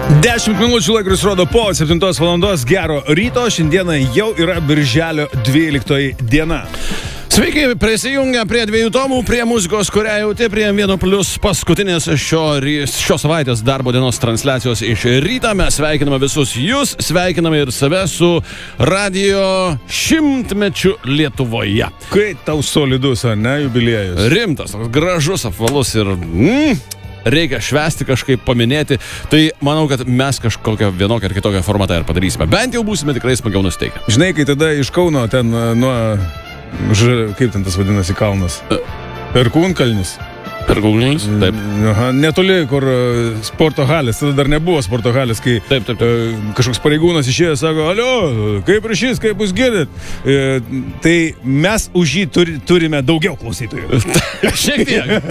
10 minučių laikrodis rodo po 7 valandos. Gero ryto. Šiandieną jau yra birželio 12 diena. Sveiki, prisijungę prie 2 tomų, prie muzikos, kurią jauti, prie 1+ paskutinės šios savaitės darbo dienos transliacijos iš ryto. Mes sveikiname visus jūs, sveikiname ir save su radio 100-mečiu Lietuvoje. Kai tau solidus, ar ne, jubiliejus? Rimtas, gražus, apvalus ir reikia švęsti kažkaip, paminėti. Tai manau, kad mes kažkokią vienokią ar kitokią formatą ir padarysime. Bent jau būsime tikrai smagiau nusteikę. Žinai, kai tada iš Kauno ten nuo... kaip ten tas vadinasi kalnas? Perkūnkalnis. Perkūnkalnis? Taip. Aha, netoli, kur sporto halės. Tada dar nebuvo sporto halės, kai taip. Kažkoks pareigūnas išėjo, sako, alio, kaip ryšys, kaip jūs girdit? Tai mes už jį turime daugiau klausytojų. Šiek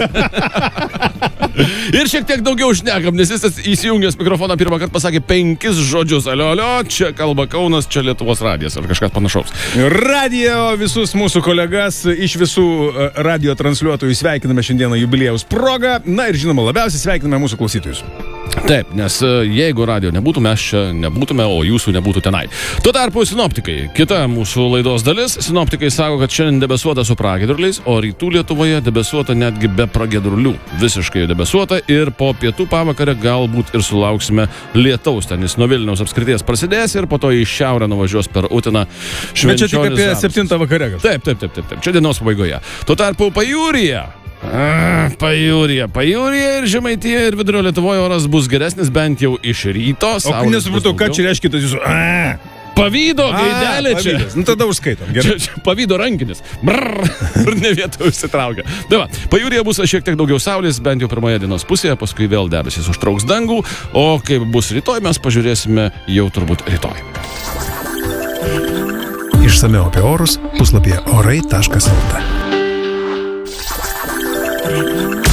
tiek. Ir šiek tiek daugiau šnekam, nes jis įsijungęs mikrofoną pirmą kartą pasakė 5 žodžius. Alio, čia kalba Kaunas, čia Lietuvos radijas ar kažkas panašaus. Radio visus mūsų kolegas iš visų radio transliuotojų sveikiname šiandieną jubiliejaus progą. Na ir žinoma, labiausiai sveikiname mūsų klausytojus. Taip, nes jeigu radio nebūtų, mes čia nebūtume, o jūsų nebūtų tenai. Tuo tarpu sinoptikai, kita mūsų laidos dalis, sinoptikai sako, kad šiandien debesuota su pragiedruliais, o rytų Lietuvoje debesuota netgi be pragiedrulių. Visiškai debesuota ir po pietų pavakarę galbūt ir sulauksime lietaus. Ten jis nuo Vilniaus apskrities prasidės ir po to į šiaurę nuvažiuos per Utiną. Bet čia tik apie 7 vakare. Taip. Čia dienos pabaigoje. Tuo tarpu pajūryje. Pajūryje ir Žemaitija ir Vidurio Lietuvoje oras bus geresnis bent jau iš ryto. O nesupratau, ką čia reiškia tas jūsų... Pavydo gaidelė čia. Nu tada užskaitom. Gerai. Čia pavydo rankinis. Ir ne vietą užsitraukia. Tai va, pajūryje bus šiek tiek daugiau saulės, bent jau pirmoje dienos pusėje, paskui vėl debesys užtrauks dangų, o kaip bus rytoj, mes pažiūrėsime jau turbūt rytoj. Išsamiau apie orus puslapyje orai.lt.